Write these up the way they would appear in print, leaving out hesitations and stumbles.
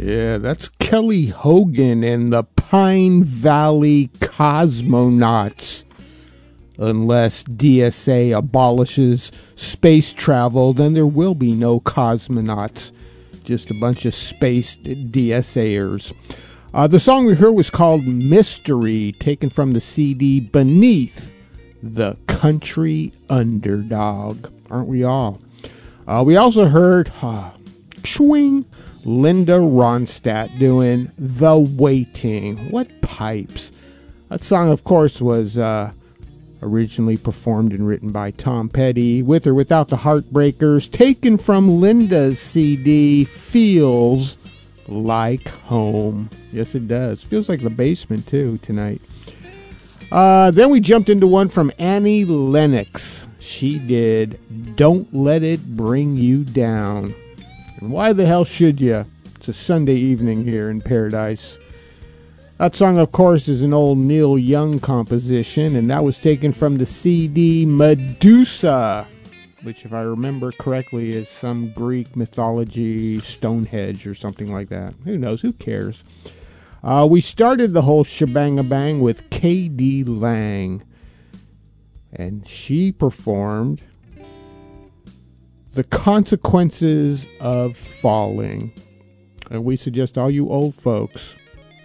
Yeah, that's Kelly Hogan and the Pine Valley Cosmonauts. Unless DSA abolishes space travel, then there will be no cosmonauts. Just a bunch of space DSAers. The song we heard was called Mystery, taken from the CD Beneath the Country Underdog. Aren't we all? We also heard Swing Linda Ronstadt doing The Waiting. What pipes. That song, of course, was originally performed and written by Tom Petty, with or without the Heartbreakers, taken from Linda's CD, Feels Like Home. Yes, it does. Feels like the basement, too, tonight. Then we jumped into one from Annie Lennox. She did Don't Let It Bring You Down. And why the hell should you? It's a Sunday evening here in Paradise. That song, of course, is an old Neil Young composition, and that was taken from the CD Medusa, which, if I remember correctly, is some Greek mythology, Stonehenge or something like that. Who knows? Who cares? We started the whole shebang-a-bang with K.D. Lang, and she performed The Consequences of Falling. And we suggest all you old folks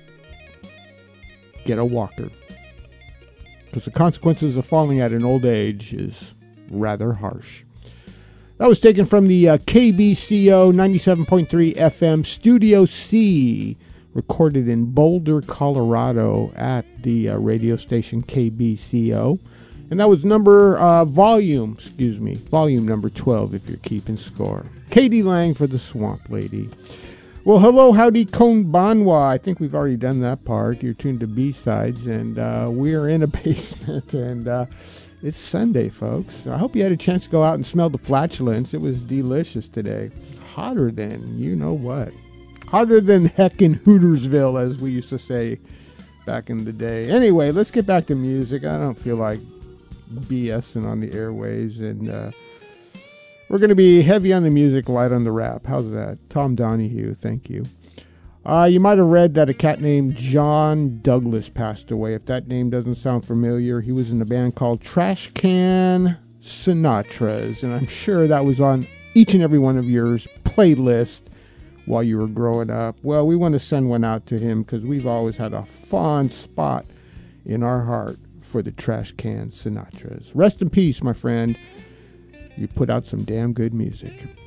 get a walker, because the consequences of falling at an old age is rather harsh. That was taken from the KBCO 97.3 FM Studio C, recorded in Boulder, Colorado at the radio station KBCO. And that was volume number 12 if you're keeping score. K.D. Lang for the Swamp Lady. Well, hello, howdy, konbanwa. I think we've already done that part. You're tuned to B-Sides, and we're in a basement, and it's Sunday, folks. I hope you had a chance to go out and smell the flatulence. It was delicious today. Hotter than you know what. Hotter than heckin' Hootersville, as we used to say back in the day. Anyway, let's get back to music. I don't feel like BSing on the airwaves, and we're going to be heavy on the music, light on the rap. How's that? Tom Donahue, thank you. You might have read that a cat named John Douglas passed away. If that name doesn't sound familiar, he was in a band called Trash Can Sinatras, and I'm sure that was on each and every one of yours playlist while you were growing up. Well, we want to send one out to him because we've always had a fond spot in our heart for the Trash Can Sinatras. Rest in peace, my friend. You put out some damn good music.